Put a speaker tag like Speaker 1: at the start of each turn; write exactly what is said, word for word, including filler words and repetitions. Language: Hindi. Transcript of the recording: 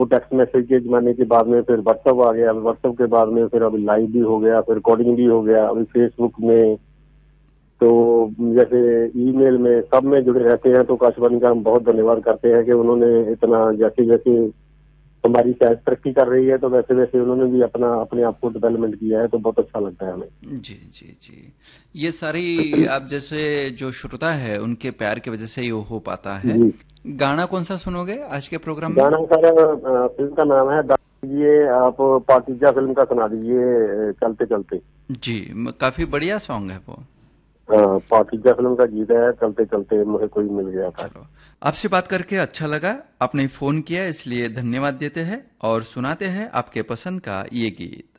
Speaker 1: टेक्स्ट मैसेज के जमाने के बाद में फिर व्हाट्सएप आ गया, व्हाट्सएप के बाद में फिर अभी लाइव भी हो गया, फिर रिकॉर्डिंग भी हो गया, अभी फेसबुक में, तो जैसे ईमेल में, सब में जुड़े रहते हैं। तो आकाशवाणी का हम बहुत धन्यवाद करते हैं कि उन्होंने इतना, जैसे जैसे हमारी शायद तरक्की कर रही है तो वैसे वैसे उन्होंने भी अपना अपने आप को डेवलपमेंट किया है, तो बहुत अच्छा लगता है हमें।
Speaker 2: जी जी जी, ये सारी आप जैसे जो श्रोता है उनके प्यार की वजह से ये हो पाता है।
Speaker 1: जी।
Speaker 2: गाना कौन सा सुनोगे आज के प्रोग्राम में?
Speaker 1: गाना सर, फिल्म का नाम है, ये आप पाकिजा फिल्म का सुना दीजिए, चलते चलते।
Speaker 2: जी, म- काफी बढ़िया सॉन्ग है वो।
Speaker 1: हाँ, पाकिजा फिल्म का गीत है, चलते चलते मुझे कोई मिल गया था।
Speaker 2: चलो, आपसे बात करके अच्छा लगा। आपने फोन किया इसलिए धन्यवाद देते हैं और सुनाते हैं आपके पसंद का ये गीत।